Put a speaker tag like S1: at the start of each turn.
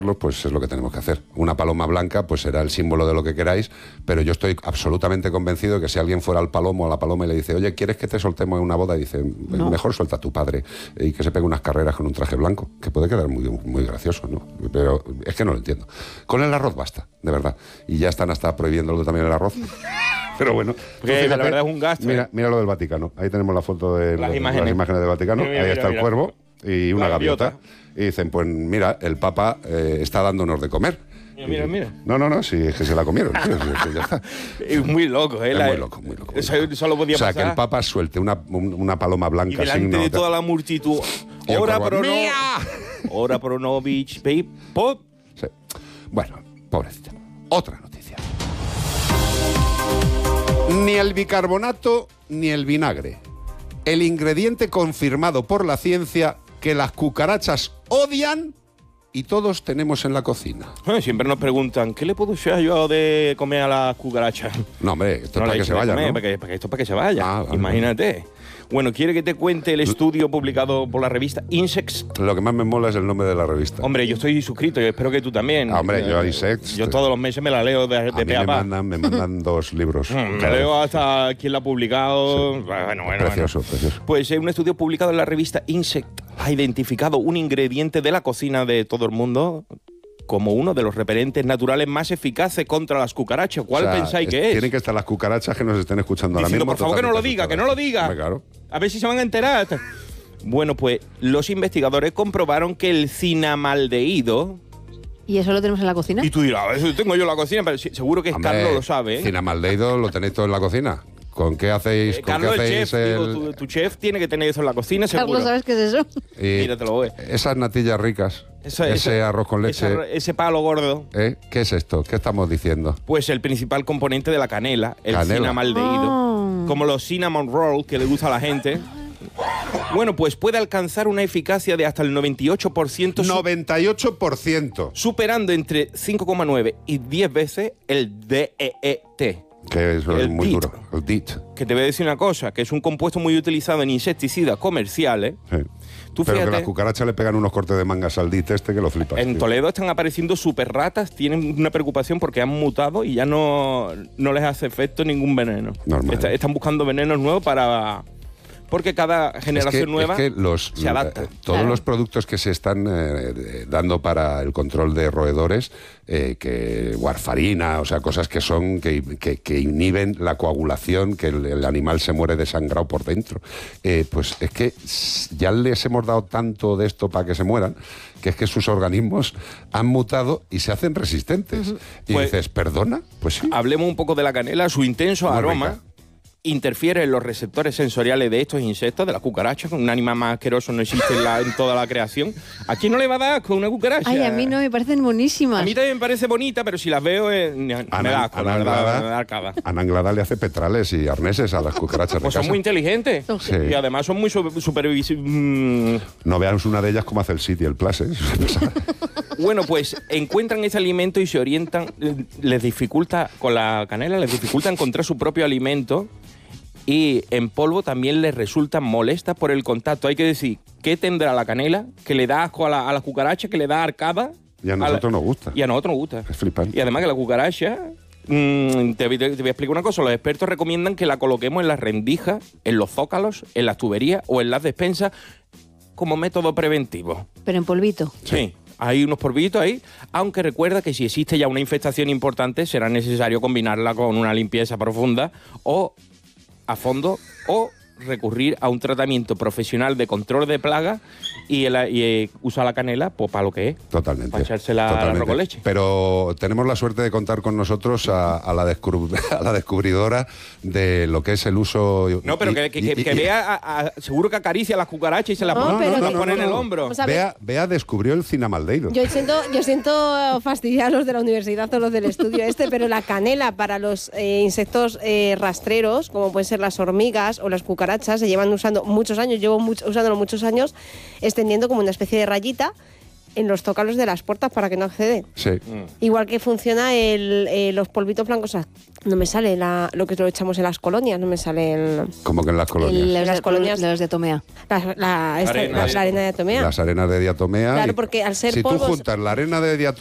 S1: pues es lo que tenemos que hacer. Una paloma blanca pues será el símbolo de lo que queráis, pero yo estoy absolutamente convencido de que si alguien fuera al palomo o a la paloma y le dice, oye, ¿quieres que te soltemos en una boda? Y dice, no, mejor suelta a tu padre y que se pegue unas carreras con un traje blanco, que puede quedar muy, muy gracioso, ¿no? Pero es que no lo entiendo. Con el arroz basta, de verdad. Y ya están hasta prohibiéndolo también el arroz. Pero bueno,
S2: fíjate, la verdad es un gasto.
S1: Mira lo del Vaticano. Ahí tenemos la foto de las imágenes del Vaticano.
S2: Mira,
S1: ahí está el cuervo y una gaviota.
S2: gaviota.
S1: Y dicen, pues mira, el Papa está dándonos de comer.
S2: Mira.
S1: No, sí, es que se la comieron. Sí, ya está.
S2: Es muy loco, ¿eh?
S1: Es muy loco.
S2: Solo podía pasar.
S1: O sea, que el Papa suelte una paloma blanca.
S2: Y delante de toda la multitud. Ora pro nobis, pop.
S1: Sí. Bueno, pobrecita. Otra noticia. Ni el bicarbonato ni el vinagre. El ingrediente confirmado por la ciencia que las cucarachas odian y todos tenemos en la cocina.
S2: Siempre nos preguntan, ¿qué le puedo echar yo de comer a las cucarachas?
S1: No, hombre, esto es para que se vaya, ¿no?
S2: Esto es para que se vaya, imagínate. Bueno, ¿quiere que te cuente el estudio publicado por la revista Insects?
S1: Lo que más me mola es el nombre de la revista.
S2: Hombre, yo estoy suscrito y espero que tú también.
S1: Hombre, yo a Insects.
S2: Yo todos los meses me la leo de pe a pa.
S1: Me mandan 2 libros.
S2: Me leo hasta quién la ha publicado.
S1: Sí.
S2: Bueno.
S1: Precioso.
S2: Pues un estudio publicado en la revista Insect ha identificado un ingrediente de la cocina de todo el mundo como uno de los repelentes naturales más eficaces contra las cucarachas. ¿Cuál pensáis que es?
S1: Tienen que estar las cucarachas que nos estén escuchando ahora mismo.
S2: Por favor, que no lo diga, que no lo diga.
S1: Claro.
S2: A ver si se van a enterar. Bueno, pues los investigadores comprobaron que el cinamaldehído...
S3: ¿Y eso lo tenemos en la cocina?
S2: Y tú dirás, eso tengo yo en la cocina, pero seguro que Carlos lo sabe, ¿eh?
S1: Cinamaldehído lo tenéis todo en la cocina. ¿Con qué hacéis?
S2: Carlos, el chef, digo, tu chef tiene que tener eso en la cocina, seguro.
S3: Carlos, ¿sabes qué es eso?
S2: Míratelo,
S1: esas natillas ricas, ese arroz con leche.
S2: Ese palo gordo.
S1: ¿Qué es esto? ¿Qué estamos diciendo?
S2: Pues el principal componente de la canela, el cinamaldehído. Como los cinnamon roll que le gusta a la gente. Bueno, pues puede alcanzar una eficacia de hasta el 98%.
S1: 98%.
S2: Superando entre 5,9 y 10 veces el DEET.
S1: Que eso es muy duro, el DEET.
S2: Que te voy a decir una cosa, que es un compuesto muy utilizado en insecticidas comerciales.
S1: Sí. Pero que las cucarachas le pegan unos cortes de mangas al DEET que lo flipas.
S2: En Toledo están apareciendo super ratas, tienen una preocupación porque han mutado y ya no les hace efecto ningún veneno.
S1: Normal.
S2: Están buscando venenos nuevos para... Porque cada generación nueva se adapta.
S1: Todos los productos que se están dando para el control de roedores, que warfarina, o sea, cosas que son que inhiben la coagulación, que el animal se muere desangrado por dentro. Pues es que ya les hemos dado tanto de esto para que se mueran, que es que sus organismos han mutado y se hacen resistentes. Y pues, dices, ¿perdona? Pues sí.
S2: Hablemos un poco de la canela, su intenso aroma. Rica. Interfiere en los receptores sensoriales de estos insectos, de las cucarachas. Un animal más asqueroso no existe en toda la creación. ¿A quién no le va a dar asco una cucaracha?
S3: Ay, a mí no, me parecen buenísimas.
S2: A mí también me parece bonita, pero si las veo me da asco, la verdad, me da arcada.
S1: Ana Anglada le hace petrales y arneses a las cucarachas
S2: pues
S1: de casa.
S2: Son muy inteligentes.
S1: Sí.
S2: Y además son muy
S1: No veamos una de ellas como hace el City, el Plus, ¿eh?
S2: Bueno, pues encuentran ese alimento y se orientan, les dificulta, con la canela, les dificulta encontrar su propio alimento. Y en polvo también les resultan molestas por el contacto. Hay que decir, ¿qué tendrá la canela? Que le da asco a la cucaracha, que le da arcada.
S1: Y a nosotros nos gusta.
S2: Y a nosotros nos gusta.
S1: Es flipante.
S2: Y además que la cucaracha... te voy a explicar una cosa. Los expertos recomiendan que la coloquemos en las rendijas, en los zócalos, en las tuberías o en las despensas como método preventivo.
S3: Pero en polvito.
S2: Sí. Hay unos polvitos ahí, aunque recuerda que si existe ya una infestación importante será necesario combinarla con una limpieza profunda o a fondo o recurrir a un tratamiento profesional de control de plagas y usar la canela pues para lo que es.
S1: Totalmente.
S2: Para echársela al arroz con leche.
S1: Pero tenemos la suerte de contar con nosotros a la descubridora de lo que es el uso...
S2: No, pero que vea, seguro que acaricia a las cucarachas y se las pone en el hombro.
S3: O sea,
S1: Bea descubrió el cinamaldehído.
S4: Yo siento fastidiar a los de la universidad o los del estudio pero la canela para los insectos rastreros, como pueden ser las hormigas o las cucarachas, se llevan usando muchos años, llevo usándolo muchos años, extendiendo como una especie de rayita en los zócalos de las puertas para que no acceden.
S1: Sí.
S4: Igual que funciona los polvitos blancos. No me sale lo que lo echamos en las colonias, no me sale el...
S1: Como que en las colonias.
S4: Las colonias-
S3: Los de Tomea.
S4: la arena de Atomea.
S1: Las arenas de diatomea.
S4: Claro, porque al ser
S1: si
S4: polvos...
S1: tú juntas la arena de diatomea